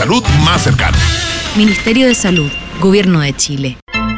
salud más cercano. Ministerio de Salud, Gobierno de Chile.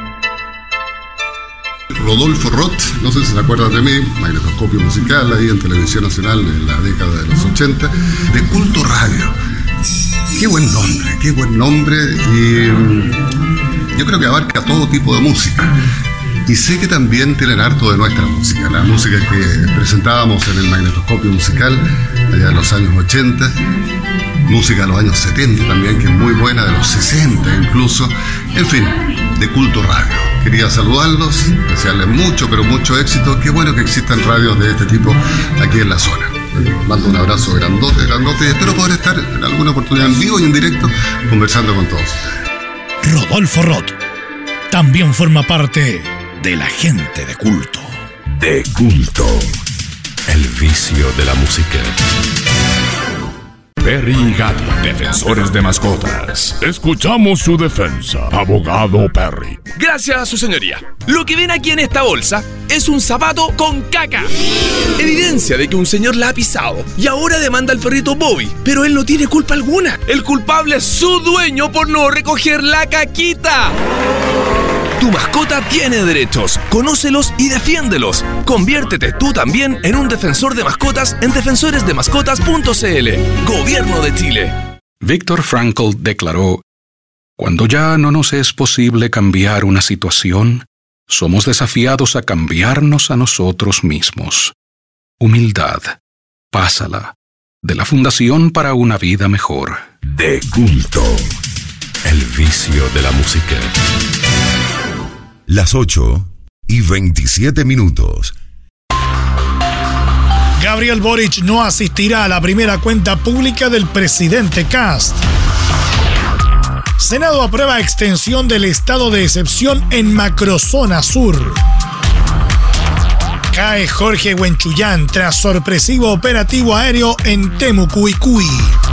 Rodolfo Roth, no sé si se acuerdan de mí, magnetoscopio musical ahí en Televisión Nacional en la década de los 80, de Culto Radio. Qué buen nombre, y yo creo que abarca todo tipo de música. Y sé que también tienen harto de nuestra música, la música que presentábamos en el magnetoscopio musical allá en los años 80, música de los años 70 también, que es muy buena, de los 60 incluso, en fin, de Culto Radio. Quería saludarlos, desearles mucho, pero mucho éxito. Qué bueno que existan radios de este tipo aquí en la zona. Mando un abrazo grandote, y espero poder estar en alguna oportunidad en vivo y en directo conversando con todos ustedes. Rodolfo Roth también forma parte de la gente de culto. De culto, el vicio de la música. Perry y Gatti, defensores de mascotas. Escuchamos su defensa, abogado Perry. Gracias, su señoría. Lo que ven aquí en esta bolsa es un zapato con caca. Evidencia de que un señor la ha pisado y ahora demanda al perrito Bobby, pero él no tiene culpa alguna. El culpable es su dueño por no recoger la caquita. Tu mascota tiene derechos, conócelos y defiéndelos. Conviértete tú también en un defensor de mascotas en defensoresdemascotas.cl. Gobierno de Chile. Viktor Frankl declaró: cuando ya no nos es posible cambiar una situación, somos desafiados a cambiarnos a nosotros mismos. Humildad. Pásala. De la Fundación para una Vida Mejor. De culto, el vicio de la música. Las 8:27. Gabriel Boric no asistirá a la primera cuenta pública del presidente Kast. Senado aprueba extensión del estado de excepción en Macrozona Sur. Cae Jorge Huenchuyán tras sorpresivo operativo aéreo en Temucuicui.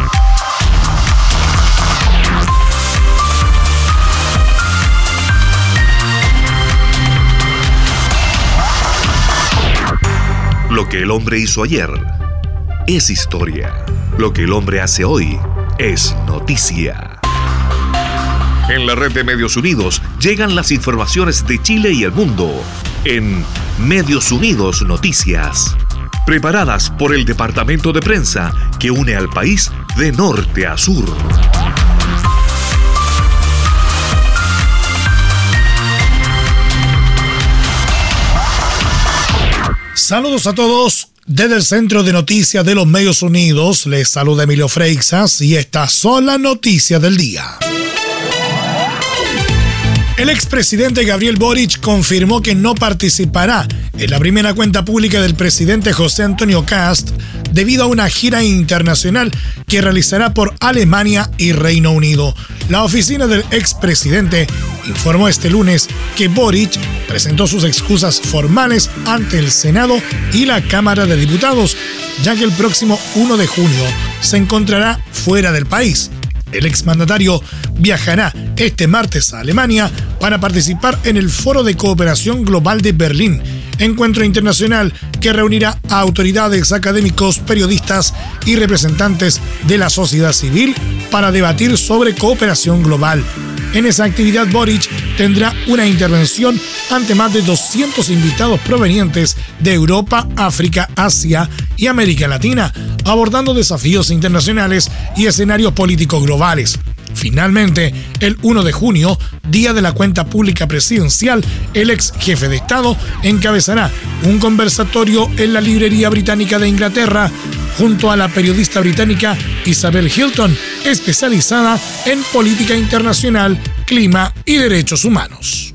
Lo que el hombre hizo ayer es historia. Lo que el hombre hace hoy es noticia. En la red de Medios Unidos llegan las informaciones de Chile y el mundo en Medios Unidos Noticias, preparadas por el departamento de prensa que une al país de norte a sur. Saludos a todos. Desde el Centro de Noticias de los Medios Unidos les saluda Emilio Freixas y estas son las noticias del día. El expresidente Gabriel Boric confirmó que no participará en la primera cuenta pública del presidente José Antonio Kast debido a una gira internacional que realizará por Alemania y Reino Unido. La oficina del expresidente informó este lunes que Boric presentó sus excusas formales ante el Senado y la Cámara de Diputados, ya que el próximo 1 de junio se encontrará fuera del país. El exmandatario viajará este martes a Alemania para participar en el Foro de Cooperación Global de Berlín, encuentro internacional que reunirá a autoridades, académicos, periodistas y representantes de la sociedad civil para debatir sobre cooperación global. En esa actividad, Boric tendrá una intervención ante más de 200 invitados provenientes de Europa, África, Asia y América Latina, abordando desafíos internacionales y escenarios políticos globales. Finalmente, el 1 de junio, día de la cuenta pública presidencial, el ex jefe de Estado encabezará un conversatorio en la Librería Británica de Inglaterra junto a la periodista británica Isabel Hilton, especializada en política internacional, clima y derechos humanos.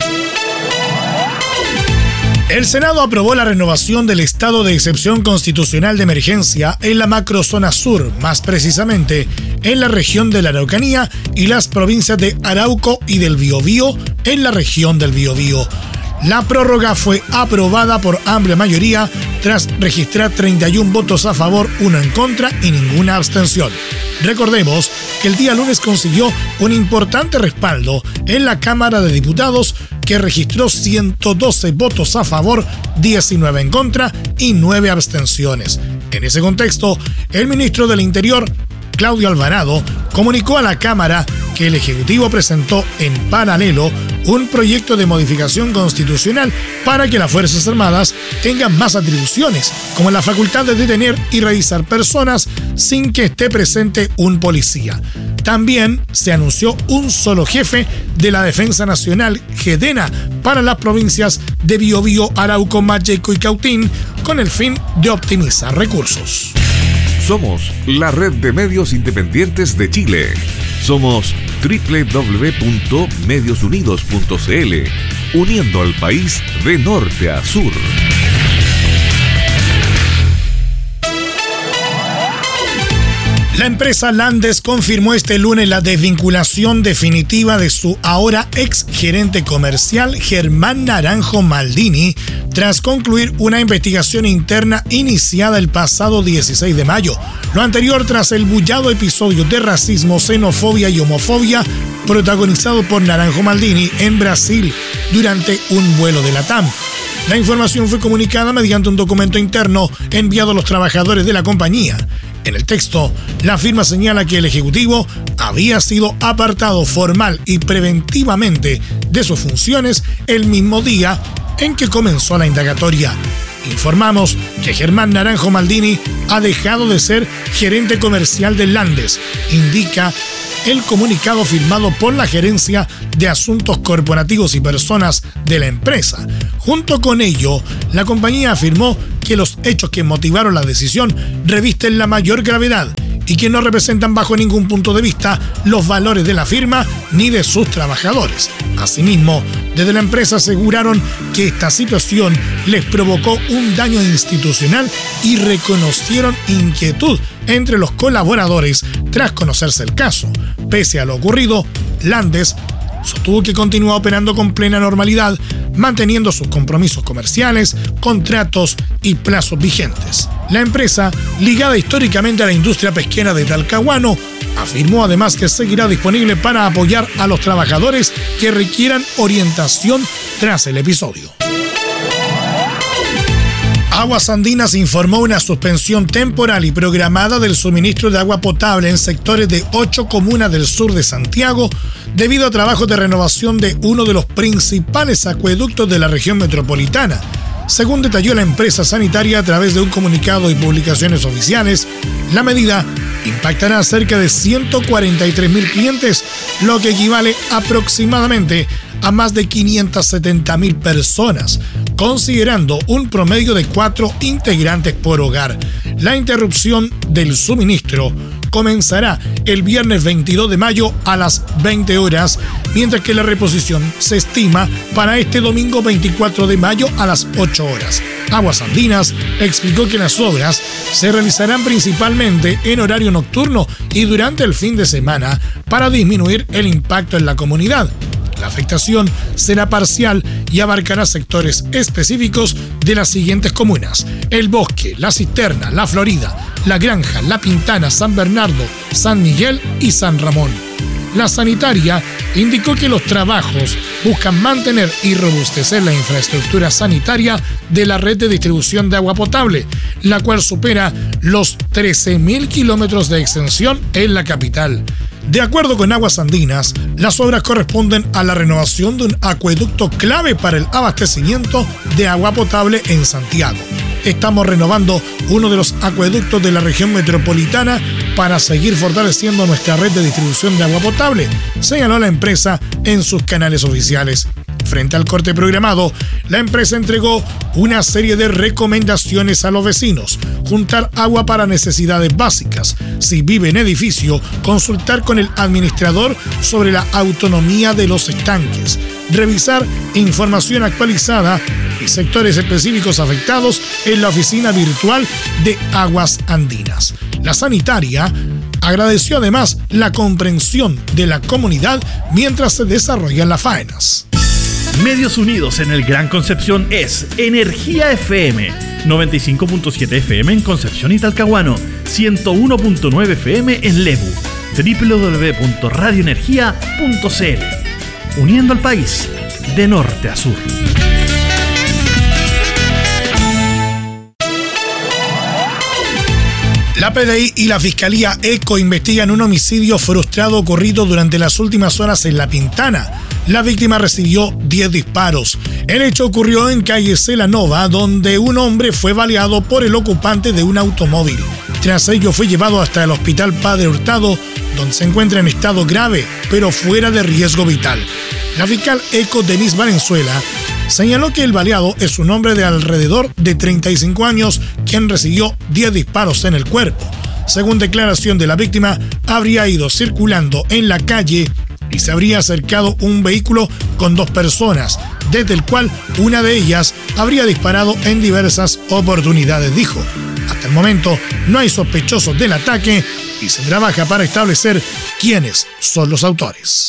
El Senado aprobó la renovación del estado de excepción constitucional de emergencia en la macrozona sur, más precisamente en la región de la Araucanía y las provincias de Arauco y del Biobío en la región del Biobío. La prórroga fue aprobada por amplia mayoría tras registrar 31 votos a favor, 1 en contra y ninguna abstención. Recordemos que el día lunes consiguió un importante respaldo en la Cámara de Diputados, que registró 112 votos a favor, 19 en contra y 9 abstenciones. En ese contexto, el ministro del Interior Claudio Alvarado, comunicó a la Cámara que el Ejecutivo presentó en paralelo un proyecto de modificación constitucional para que las Fuerzas Armadas tengan más atribuciones, como la facultad de detener y revisar personas sin que esté presente un policía. También se anunció un solo jefe de la Defensa Nacional, GEDENA, para las provincias de Biobío, Arauco, Mayeco y Cautín, con el fin de optimizar recursos. Somos la red de medios independientes de Chile. Somos www.mediosunidos.cl, uniendo al país de norte a sur. La empresa Landes confirmó este lunes la desvinculación definitiva de su ahora ex gerente comercial Germán Naranjo Maldini, tras concluir una investigación interna iniciada el pasado 16 de mayo. Lo anterior tras el bullado episodio de racismo, xenofobia y homofobia protagonizado por Naranjo Maldini en Brasil durante un vuelo de LATAM. La información fue comunicada mediante un documento interno enviado a los trabajadores de la compañía. En el texto, la firma señala que el Ejecutivo había sido apartado formal y preventivamente de sus funciones el mismo día en que comenzó la indagatoria. Informamos que Germán Naranjo Maldini ha dejado de ser gerente comercial de Landes, indica el comunicado firmado por la Gerencia de Asuntos Corporativos y Personas de la empresa. Junto con ello, la compañía afirmó que los hechos que motivaron la decisión revisten la mayor gravedad y que no representan bajo ningún punto de vista los valores de la firma ni de sus trabajadores. Asimismo, desde la empresa aseguraron que esta situación les provocó un daño institucional y reconocieron inquietud entre los colaboradores tras conocerse el caso. Pese a lo ocurrido, Landes sostuvo que continúa operando con plena normalidad, manteniendo sus compromisos comerciales, contratos y plazos vigentes. La empresa, ligada históricamente a la industria pesquera de Talcahuano, afirmó además que seguirá disponible para apoyar a los trabajadores que requieran orientación tras el episodio. Aguas Andinas informó una suspensión temporal y programada del suministro de agua potable en sectores de 8 comunas del sur de Santiago debido a trabajos de renovación de uno de los principales acueductos de la región metropolitana. Según detalló la empresa sanitaria a través de un comunicado y publicaciones oficiales, la medida impactará a cerca de 143.000 clientes, lo que equivale aproximadamente a más de 570.000 personas, considerando un promedio de 4 integrantes por hogar. La interrupción del suministro comenzará el viernes 22 de mayo a las 20 horas, mientras que la reposición se estima para este domingo 24 de mayo a las 8 horas. Aguas Andinas explicó que las obras se realizarán principalmente en horario nocturno y durante el fin de semana para disminuir el impacto en la comunidad. La afectación será parcial y abarcará sectores específicos de las siguientes comunas: El Bosque, La Cisterna, La Florida, La Granja, La Pintana, San Bernardo, San Miguel y San Ramón. La sanitaria indicó que los trabajos buscan mantener y robustecer la infraestructura sanitaria de la red de distribución de agua potable, la cual supera los 13.000 kilómetros de extensión en la capital. De acuerdo con Aguas Andinas, las obras corresponden a la renovación de un acueducto clave para el abastecimiento de agua potable en Santiago. Estamos renovando uno de los acueductos de la región metropolitana para seguir fortaleciendo nuestra red de distribución de agua potable, señaló la empresa en sus canales oficiales. Frente al corte programado, la empresa entregó una serie de recomendaciones a los vecinos: juntar agua para necesidades básicas, si vive en edificio, consultar con el administrador sobre la autonomía de los estanques, revisar información actualizada y sectores específicos afectados en la oficina virtual de Aguas Andinas. La sanitaria agradeció además la comprensión de la comunidad mientras se desarrollan las faenas. Medios Unidos en el Gran Concepción es Energía FM, 95.7 FM en Concepción y Talcahuano, 101.9 FM en Lebu, www.radioenergia.cl, uniendo al país de norte a sur. La PDI y la Fiscalía ECO investigan un homicidio frustrado ocurrido durante las últimas horas en La Pintana. La víctima recibió 10 disparos. El hecho ocurrió en calle Celanova, donde un hombre fue baleado por el ocupante de un automóvil. Tras ello fue llevado hasta el Hospital Padre Hurtado, donde se encuentra en estado grave, pero fuera de riesgo vital. La fiscal ECO, Denise Valenzuela, señaló que el baleado es un hombre de alrededor de 35 años, quien recibió 10 disparos en el cuerpo. Según declaración de la víctima, habría ido circulando en la calle y se habría acercado un vehículo con 2 personas, desde el cual una de ellas habría disparado en diversas oportunidades, dijo. Hasta el momento no hay sospechosos del ataque y se trabaja para establecer quiénes son los autores.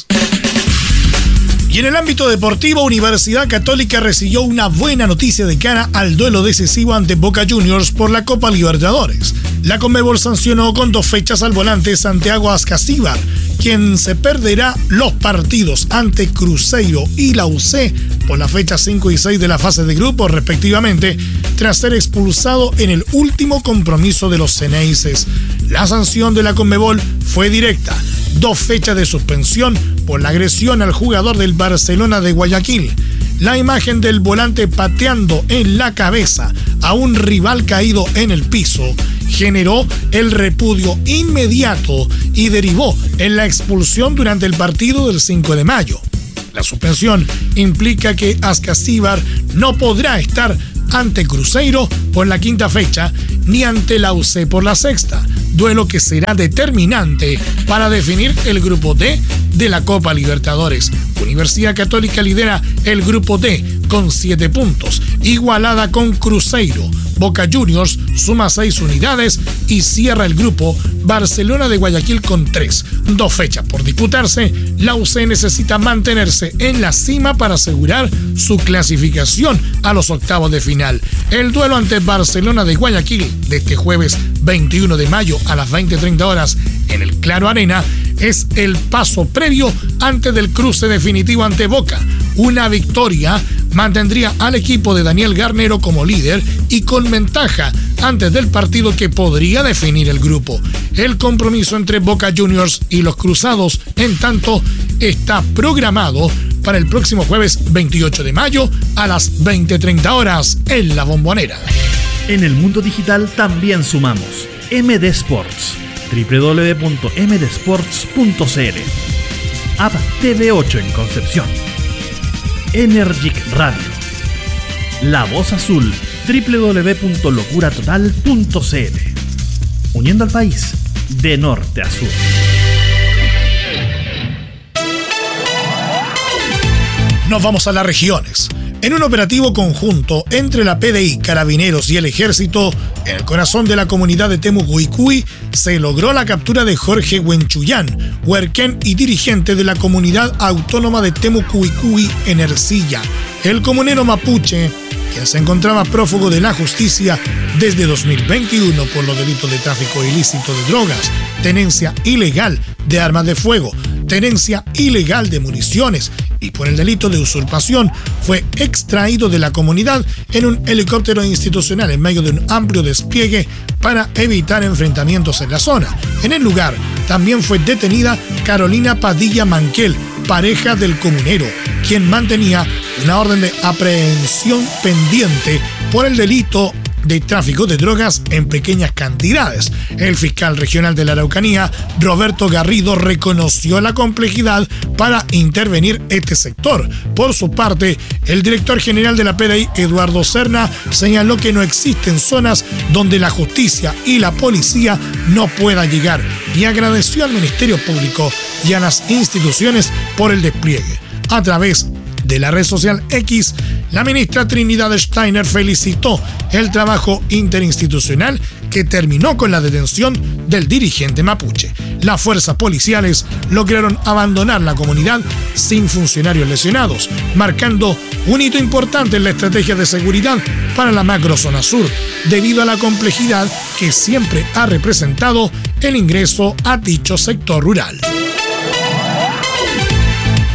Y en el ámbito deportivo, Universidad Católica recibió una buena noticia de cara al duelo decisivo ante Boca Juniors por la Copa Libertadores. La Conmebol sancionó con 2 fechas al volante Santiago Ascasíbar, quien se perderá los partidos ante Cruzeiro y la UC por las fechas 5 y 6 de la fase de grupos respectivamente, tras ser expulsado en el último compromiso de los Ceneices. La sanción de la Conmebol fue directa: 2 fechas de suspensión por la agresión al jugador del Barcelona de Guayaquil. La imagen del volante pateando en la cabeza a un rival caído en el piso generó el repudio inmediato y derivó en la expulsión durante el partido del 5 de mayo. La suspensión implica que Ascasíbar no podrá estar ante Cruzeiro por la 5ª fecha ni ante la UC por la 6ª, duelo que será determinante para definir el grupo D de la Copa Libertadores. Universidad Católica lidera el grupo D con 7 puntos, igualada con Cruzeiro. Boca Juniors suma 6 unidades y cierra el grupo Barcelona de Guayaquil con 3. 2 fechas por disputarse, la UC necesita mantenerse en la cima para asegurar su clasificación a los octavos de final. El duelo ante Barcelona de Guayaquil de este jueves 21 de mayo a las 20:30 horas en el Claro Arena es el paso previo antes del cruce definitivo ante Boca. Una victoria mantendría al equipo de Daniel Garnero como líder y con ventaja antes del partido que podría definir el grupo. El compromiso entre Boca Juniors y los Cruzados, en tanto, está programado para el próximo jueves 28 de mayo a las 20:30 horas en La Bombonera. En el mundo digital también sumamos MD Sports, www.mdsports.cl, App TV8 en Concepción, Energic Radio, La Voz Azul, www.locuratotal.cl, uniendo al país de norte a sur. Nos vamos a las regiones. En un operativo conjunto entre la PDI, Carabineros y el Ejército, en el corazón de la comunidad de Temucuicui, se logró la captura de Jorge Huenchuyán, huerquén y dirigente de la comunidad autónoma de Temucuicui en Ercilla. El comunero mapuche, quien se encontraba prófugo de la justicia desde 2021 por los delitos de tráfico ilícito de drogas, tenencia ilegal de armas de fuego, tenencia ilegal de municiones y por el delito de usurpación, fue extraído de la comunidad en un helicóptero institucional en medio de un amplio despliegue para evitar enfrentamientos en la zona. En el lugar también fue detenida Carolina Padilla Manquel, pareja del comunero, quien mantenía una orden de aprehensión pendiente por el delito de tráfico de drogas en pequeñas cantidades. El fiscal regional de la Araucanía, Roberto Garrido, reconoció la complejidad para intervenir este sector. Por su parte, el director general de la PDI, Eduardo Serna, señaló que no existen zonas donde la justicia y la policía no puedan llegar y agradeció al Ministerio Público y a las instituciones por el despliegue. A través de la red social X, la ministra Trinidad Steiner felicitó el trabajo interinstitucional que terminó con la detención del dirigente mapuche. Las fuerzas policiales lograron abandonar la comunidad sin funcionarios lesionados, marcando un hito importante en la estrategia de seguridad para la macrozona sur, debido a la complejidad que siempre ha representado el ingreso a dicho sector rural.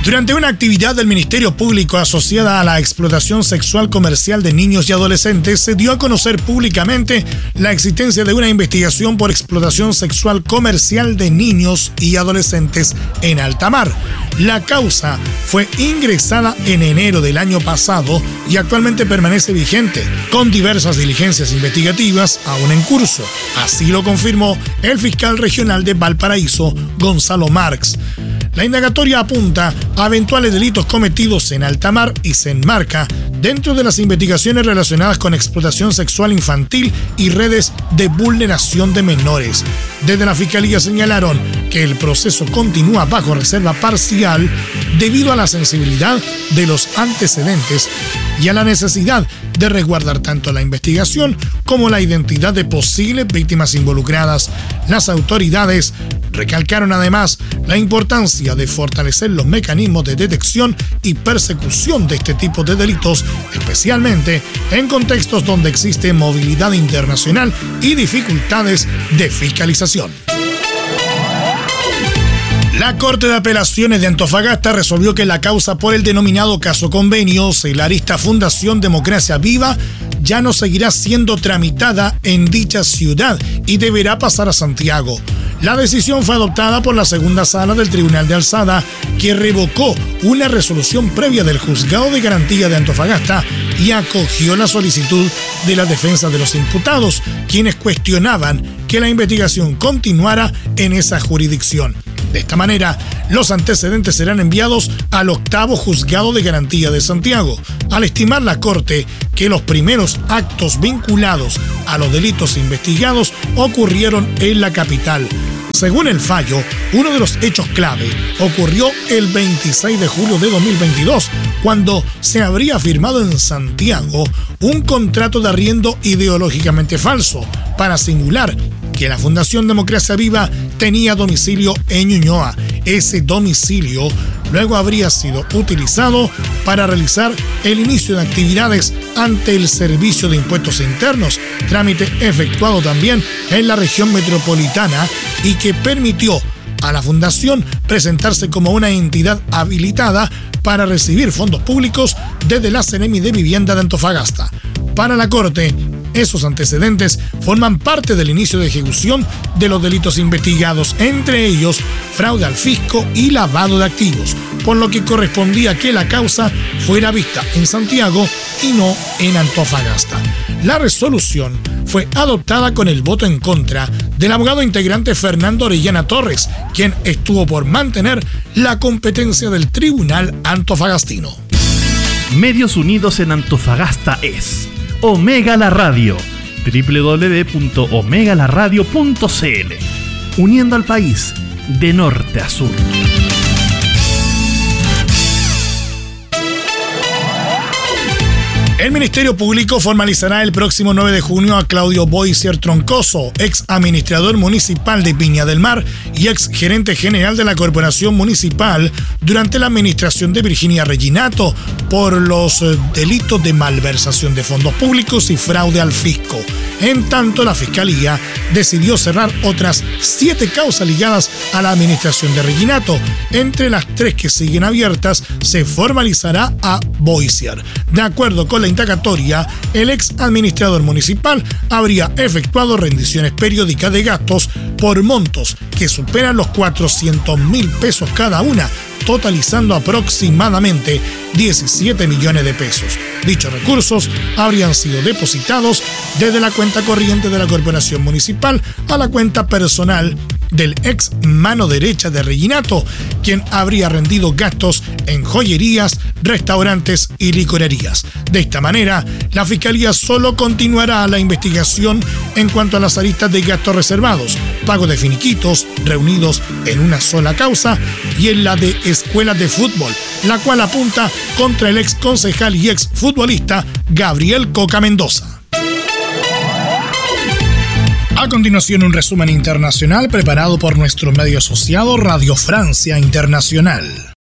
Durante una actividad del Ministerio Público asociada a la explotación sexual comercial de niños y adolescentes, se dio a conocer públicamente la existencia de una investigación por explotación sexual comercial de niños y adolescentes en alta mar. La causa fue ingresada en enero del año pasado y actualmente permanece vigente, con diversas diligencias investigativas aún en curso. Así lo confirmó el fiscal regional de Valparaíso, Gonzalo Marx. La indagatoria apunta a eventuales delitos cometidos en alta mar y se enmarca dentro de las investigaciones relacionadas con explotación sexual infantil y redes de vulneración de menores. Desde la Fiscalía señalaron que el proceso continúa bajo reserva parcial debido a la sensibilidad de los antecedentes y a la necesidad de resguardar tanto la investigación como la identidad de posibles víctimas involucradas. Las autoridades recalcaron además la importancia de fortalecer los mecanismos de detección y persecución de este tipo de delitos, especialmente en contextos donde existe movilidad internacional y dificultades de fiscalización. La Corte de Apelaciones de Antofagasta resolvió que la causa por el denominado caso convenio Celarista Fundación Democracia Viva ya no seguirá siendo tramitada en dicha ciudad y deberá pasar a Santiago. La decisión fue adoptada por la segunda sala del Tribunal de Alzada, que revocó una resolución previa del Juzgado de Garantía de Antofagasta y acogió la solicitud de la defensa de los imputados, quienes cuestionaban que la investigación continuara en esa jurisdicción. De esta manera, los antecedentes serán enviados al 8º Juzgado de Garantía de Santiago, al estimar la Corte que los primeros actos vinculados a los delitos investigados ocurrieron en la capital. Según el fallo, uno de los hechos clave ocurrió el 26 de julio de 2022, cuando se habría firmado en Santiago un contrato de arriendo ideológicamente falso para simular que la Fundación Democracia Viva tenía domicilio en Ñuñoa. Ese domicilio luego habría sido utilizado para realizar el inicio de actividades ante el Servicio de Impuestos Internos, trámite efectuado también en la región metropolitana y que permitió a la Fundación presentarse como una entidad habilitada para recibir fondos públicos desde la Seremi de Vivienda de Antofagasta. Para la Corte, esos antecedentes forman parte del inicio de ejecución de los delitos investigados, entre ellos fraude al fisco y lavado de activos, por lo que correspondía que la causa fuera vista en Santiago y no en Antofagasta. La resolución fue adoptada con el voto en contra del abogado integrante Fernando Orellana Torres, quien estuvo por mantener la competencia del Tribunal Antofagastino. Medios Unidos en Antofagasta es Omega La Radio, www.omegalaradio.cl, uniendo al país de norte a sur. El Ministerio Público formalizará el próximo 9 de junio a Claudio Boisier Troncoso, ex administrador municipal de Viña del Mar y ex gerente general de la Corporación Municipal durante la administración de Virginia Reginato, por los delitos de malversación de fondos públicos y fraude al fisco. En tanto, la Fiscalía decidió cerrar otras 7 causas ligadas a la administración de Reginato. Entre las 3 que siguen abiertas, se formalizará a Boisier. De acuerdo con la indagatoria, el ex administrador municipal habría efectuado rendiciones periódicas de gastos por montos que superan los 400.000 pesos cada una, totalizando aproximadamente 17 millones de pesos. Dichos recursos habrían sido depositados desde la cuenta corriente de la Corporación Municipal a la cuenta personal del ex mano derecha de Reginato, quien habría rendido gastos en joyerías, restaurantes y licorerías. De esta manera, la Fiscalía solo continuará la investigación en cuanto a las aristas de gastos reservados, pago de finiquitos reunidos en una sola causa y en la de escuelas de fútbol, la cual apunta contra el ex concejal y ex futbolista Gabriel Coca Mendoza. A continuación, un resumen internacional preparado por nuestro medio asociado Radio Francia Internacional.